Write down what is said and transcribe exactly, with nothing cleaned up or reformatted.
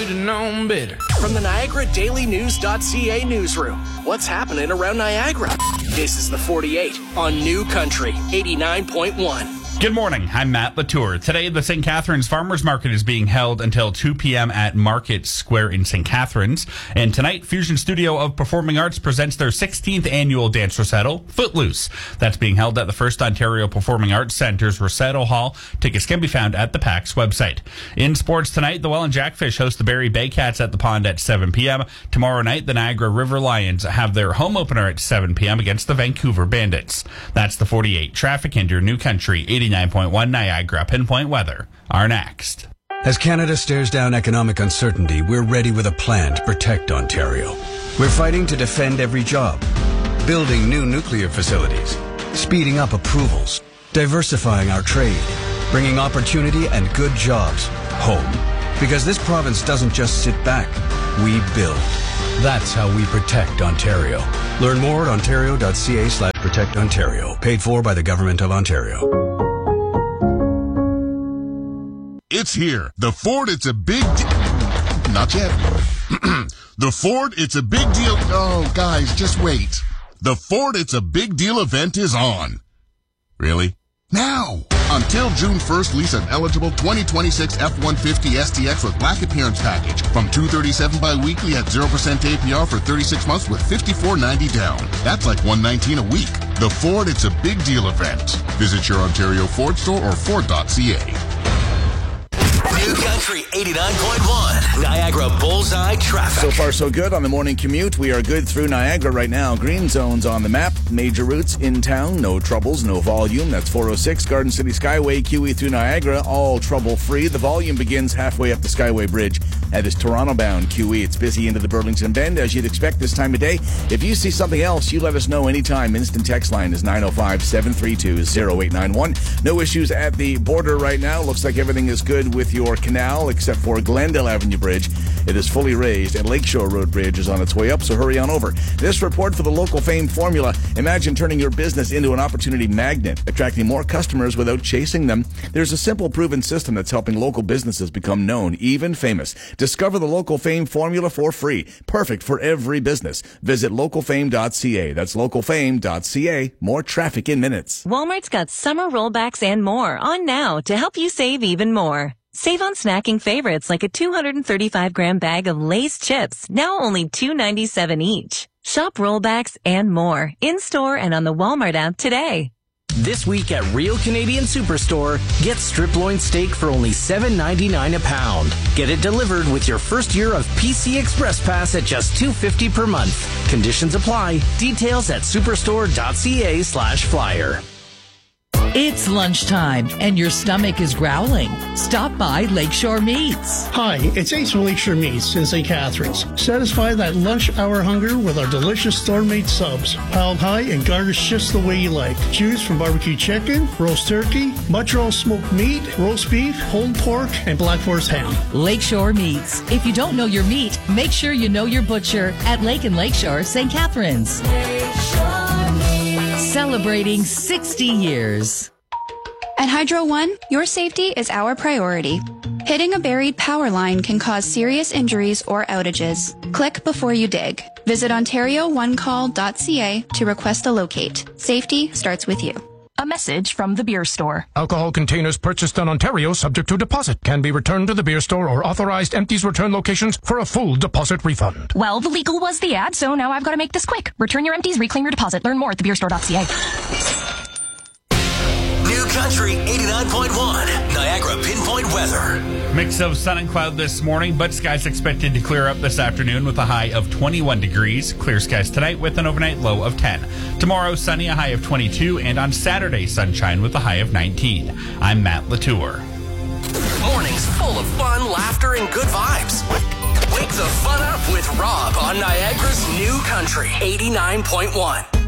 have known better. From the Niagara Daily News dot C A newsroom, what's happening around Niagara? This is the forty-eight on New Country eighty-nine point one. Good morning. I'm Matt Latour. Today, the Saint Catharines Farmers Market is being held until two p.m. at Market Square in Saint Catharines. And tonight, Fusion Studio of Performing Arts presents their sixteenth annual dance recital, Footloose. That's being held at the First Ontario Performing Arts Centre's Recital Hall. Tickets can be found at the PAC's website. In sports tonight, the Welland Jackfish host the Barrie Baycats at the Pond at seven p.m. Tomorrow night, the Niagara River Lions have their home opener at seven p.m. against the Vancouver Bandits. That's the forty-eight. Traffic into your New Country eighty-nine point one Niagara Pinpoint Weather are next. As Canada stares down economic uncertainty, we're ready with a plan to protect Ontario. We're fighting to defend every job, building new nuclear facilities, speeding up approvals, diversifying our trade, bringing opportunity and good jobs home. Because this province doesn't just sit back, we build. That's how we protect Ontario. Learn more at ontario dot c a slash protect Ontario. Paid for by the Government of Ontario. It's here. The Ford, it's a big deal. Not yet. The Ford, it's a big deal. Oh, guys, just wait. The Ford, it's a big deal event is on. Really? Now! Until June first, lease an eligible twenty twenty-six F one fifty S T X with black appearance package from two hundred thirty-seven dollars bi-weekly at zero percent A P R for thirty-six months with fifty-four ninety down. That's like one hundred nineteen dollars a week. The Ford, it's a big deal event. Visit your Ontario Ford store or Ford dot c a. New Country eighty-nine point one, Niagara Bullseye Traffic. So far, so good on the morning commute. We are good through Niagara right now. Green zones on the map. Major routes in town. No troubles, no volume. That's four oh six Garden City Skyway, Q E through Niagara. All trouble-free. The volume begins halfway up the Skyway Bridge at this Toronto-bound Q E. It's busy into the Burlington Bend, as you'd expect this time of day. If you see something else, you let us know anytime. Instant text line is nine oh five, seven three two, oh eight nine one. No issues at the border right now. Looks like everything is good with your canal, except for Glendale Avenue Bridge. It is fully raised, and Lakeshore Road Bridge is on its way up, so hurry on over. This report for the Local Fame Formula. Imagine turning your business into an opportunity magnet, attracting more customers without chasing them. There's a simple, proven system that's helping local businesses become known, even famous. Discover the Local Fame Formula for free. Perfect for every business. Visit local fame dot c a. That's local fame dot c a. More traffic in minutes. Walmart's got summer rollbacks and more on now to help you save even more. Save on snacking favorites like a two hundred thirty-five gram bag of Lay's chips, now only two dollars and ninety-seven cents each. Shop rollbacks and more in-store and on the Walmart app today. This week at Real Canadian Superstore, get strip loin steak for only seven ninety-nine a pound. Get it delivered with your first year of P C Express Pass at just two dollars and fifty cents per month. Conditions apply. Details at superstore dot c a slash flyer. It's lunchtime, and your stomach is growling. Stop by Lakeshore Meats. Hi, it's Ace from Lakeshore Meats in Saint Catharines. Satisfy that lunch hour hunger with our delicious store-made subs. Piled high and garnished just the way you like. Choose from barbecue chicken, roast turkey, Montreal smoked meat, roast beef, pulled pork, and black forest ham. Lakeshore Meats. If you don't know your meat, make sure you know your butcher at Lake and Lakeshore, Saint Catharines. Lakeshore Meats. Celebrating sixty years. At Hydro One, your safety is our priority. Hitting a buried power line can cause serious injuries or outages. Click before you dig. Visit ontario one call dot c a to request a locate. Safety starts with you. A message from the beer store. Alcohol containers purchased in Ontario subject to deposit can be returned to the beer store or authorized empties return locations for a full deposit refund. Well, the legal was the ad, so now I've got to make this quick. Return your empties, reclaim your deposit. Learn more at the beer store dot c a. New Country eighty-nine point one, Niagara Pinpoint Weather. Mix of sun and cloud this morning, but skies expected to clear up this afternoon with a high of twenty-one degrees. Clear skies tonight with an overnight low of ten. Tomorrow, sunny, a high of twenty-two, and on Saturday, sunshine with a high of nineteen. I'm Matt Latour. Mornings full of fun, laughter, and good vibes. Wake the fun up with Rob on Niagara's New Country eighty-nine point one.